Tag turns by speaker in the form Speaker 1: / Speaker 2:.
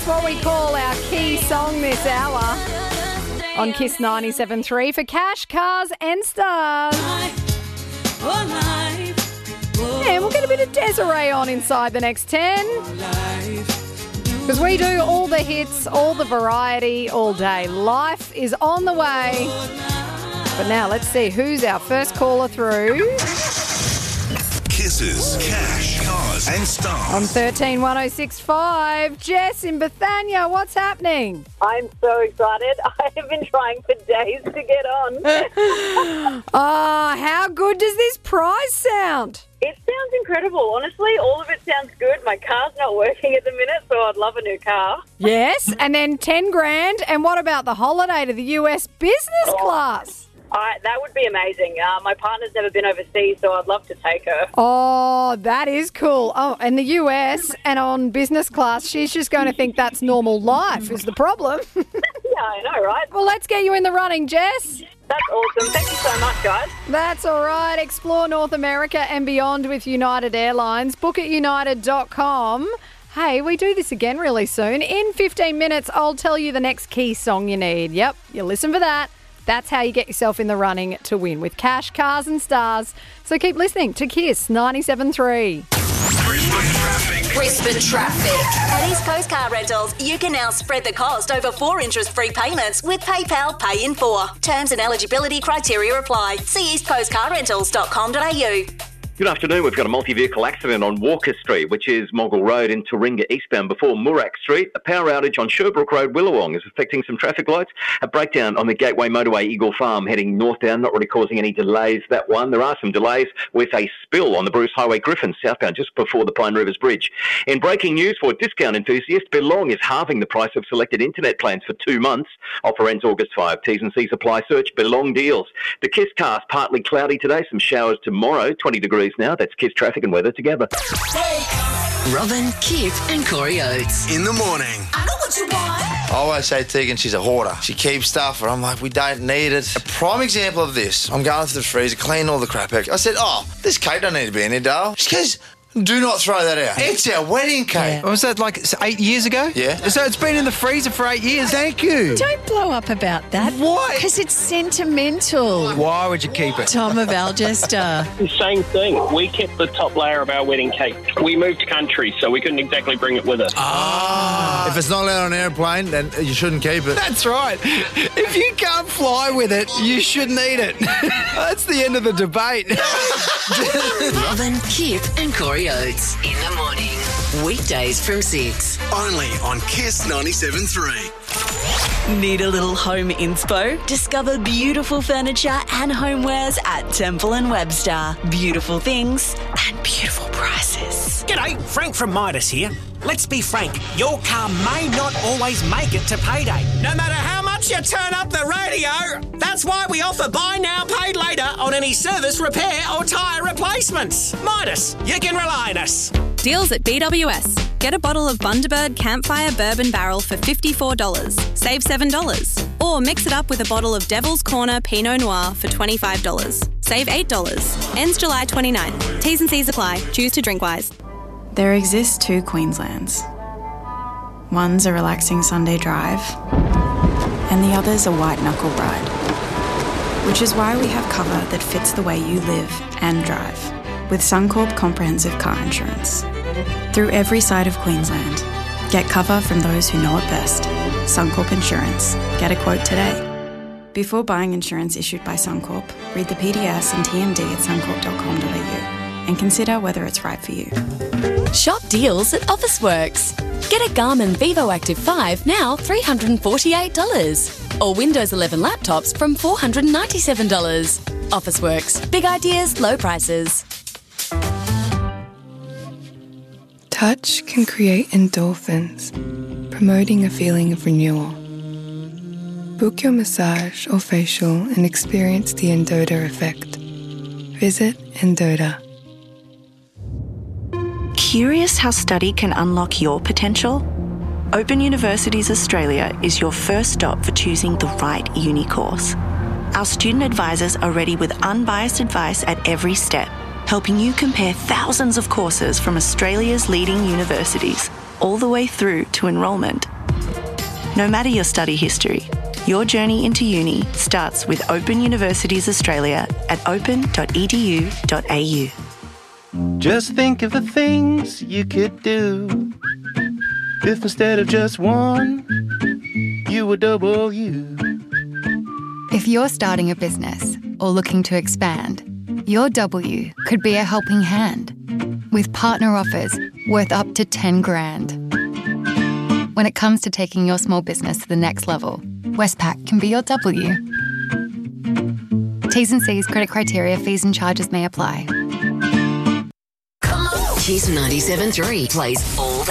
Speaker 1: what we call our key song this hour on Kiss 97.3 for cash, cars and stars. And we'll get a bit of Desiree on inside the next 10. Because we do all the hits, all the variety, all day. Life is on the way. But now let's see who's our first caller through.
Speaker 2: Kisses, cash, cars and stars.
Speaker 1: On 131065, Jess in Bethania, what's happening?
Speaker 3: I'm so excited. I have been trying for days to get on.
Speaker 1: How good does this prize sound?
Speaker 3: It sounds incredible. Honestly, all of it sounds good. My car's not working at the minute, so I'd love a new car.
Speaker 1: Yes, and then 10 grand. And what about the holiday to the US business class?
Speaker 3: That would be amazing. My partner's never been overseas, so I'd love to take her.
Speaker 1: Oh, that is cool. Oh, and the US and on business class, she's just going to think that's normal life is the problem.
Speaker 3: Yeah, I know, right?
Speaker 1: Well, let's get you in the running, Jess.
Speaker 3: That's awesome. Thank you so much, guys.
Speaker 1: That's all right. Explore North America and beyond with United Airlines. Book at united.com. Hey, we do this again really soon. In 15 minutes, I'll tell you the next key song you need. Yep, you listen for that. That's how you get yourself in the running to win with cash, cars and stars. So keep listening to Kiss 97.3.
Speaker 4: Brisbane Traffic. At East Coast Car Rentals, you can now spread the cost over 4 interest-free payments with PayPal Pay in 4. Terms and eligibility criteria apply. See eastcoastcarrentals.com.au.
Speaker 5: Good afternoon. We've got a multi-vehicle accident on Walker Street, which is Mogul Road in Taringa eastbound before Murak Street. A power outage on Sherbrooke Road, Willawong, is affecting some traffic lights. A breakdown on the Gateway Motorway, Eagle Farm, heading northbound, not really causing any delays, that one. There are some delays with a spill on the Bruce Highway Griffin, southbound, just before the Pine Rivers Bridge. In breaking news for discount enthusiasts, Belong is halving the price of selected internet plans for 2 months. Offer ends August 5. T's and C's apply. Search Belong Deals. The Kiss cast, partly cloudy today, some showers tomorrow, 20 degrees now. That's Kiss traffic and weather together.
Speaker 4: Robin, Kip and Corey Oates.
Speaker 2: In the morning.
Speaker 4: I know what you want.
Speaker 6: I always say Tegan, she's a hoarder. She keeps stuff, and I'm like, we don't need it. A prime example of this, I'm going to the freezer, clean all the crap out. I said, this cake don't need to be in here, Dale. She goes, do not throw that out. It's our wedding cake.
Speaker 7: Was that like 8 years ago?
Speaker 6: Yeah.
Speaker 7: So it's been in the freezer for 8 years.
Speaker 6: Thank you.
Speaker 8: Don't blow up about that.
Speaker 6: Why?
Speaker 8: Because it's sentimental.
Speaker 7: Why would you keep it?
Speaker 8: Tom of Algester.
Speaker 9: Same thing. We kept the top layer of our wedding cake. We moved country, so we couldn't exactly bring it with us.
Speaker 6: If it's not allowed on an airplane, then you shouldn't keep it.
Speaker 7: That's right. If you can't fly with it, you shouldn't eat it. That's the end of the debate.
Speaker 4: Robin, Kip and Corey Oates. In the morning. Weekdays from 6.
Speaker 2: Only on Kiss 97.3.
Speaker 4: Need a little home inspo? Discover beautiful furniture and homewares at Temple & Webster. Beautiful things and beautiful prices.
Speaker 10: G'day, Frank from Midas here. Let's be frank, your car may not always make it to payday. No matter how much you turn up the radio, that's why we offer buy now, paid later on any service, repair or tyre replacements. Midas, you can rely on us.
Speaker 11: Deals at BWS. Get a bottle of Bundaberg Campfire Bourbon Barrel for $54. Save $7. Or mix it up with a bottle of Devil's Corner Pinot Noir for $25. Save $8. Ends July 29. T's and C's apply. Choose to drink wise.
Speaker 12: There exist 2 Queenslands. One's a relaxing Sunday drive, and the other's a white-knuckle ride. Which is why we have cover that fits the way you live and drive, with Suncorp Comprehensive Car Insurance. Through every side of Queensland, get cover from those who know it best. Suncorp Insurance. Get a quote today. Before buying insurance issued by Suncorp, read the PDS and TMD at suncorp.com.au and consider whether it's right for you.
Speaker 13: Shop deals at Officeworks. Get a Garmin Vivo Active 5 now $348. Or Windows 11 laptops from $497. Officeworks. Big ideas, low prices.
Speaker 14: Touch can create endorphins, promoting a feeling of renewal. Book your massage or facial and experience the Endota effect. Visit Endota.
Speaker 15: Curious how study can unlock your potential? Open Universities Australia is your first stop for choosing the right uni course. Our student advisors are ready with unbiased advice at every step, helping you compare thousands of courses from Australia's leading universities, all the way through to enrolment. No matter your study history, your journey into uni starts with Open Universities Australia at open.edu.au.
Speaker 16: Just think of the things you could do if instead of just one, you were double you.
Speaker 17: If you're starting a business or looking to expand, your W could be a helping hand with partner offers worth up to 10 grand. When it comes to taking your small business to the next level, Westpac can be your W. T's and C's, credit criteria, fees and charges may apply.
Speaker 18: Kiss 97.3 plays all